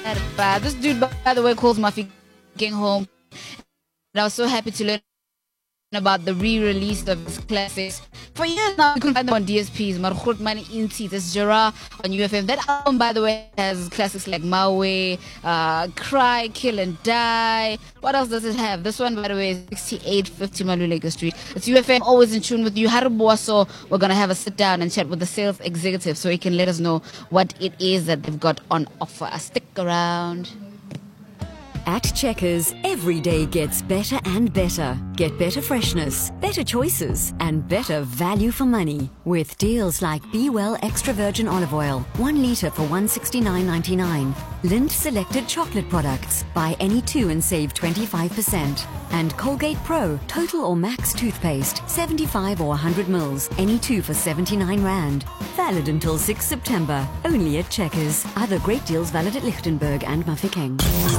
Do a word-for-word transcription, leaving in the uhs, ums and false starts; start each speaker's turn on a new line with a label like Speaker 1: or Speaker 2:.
Speaker 1: bad. This dude, by the way, calls Muffy King home. And I was so happy to learn about the re-release of his classics. For years now, you couldn't find them on D S Ps. Markhut Mani Inti, this Jara on U F M. That album, by the way, has classics like Mawe, uh, Cry, Kill and Die. What else does it have? This one, by the way, is sixty-eight fifty Maluleka Street. It's U F M, always in tune with you. Haribuaso, we're going to have a sit down and chat with the sales executive so he can let us know what it is that they've got on offer. Stick around.
Speaker 2: At Checkers, every day gets better and better. Get better freshness, better choices, and better value for money. With deals like Be Well Extra Virgin Olive Oil, one litre for one hundred sixty-nine ninety-nine. Lindt Selected Chocolate Products, buy any two and save twenty-five percent. And Colgate Pro, Total or Max Toothpaste, seventy-five or one hundred mils, any two for seventy-nine rand. Valid until sixth September, only at Checkers. Other great deals valid at Lichtenberg and Mafeking.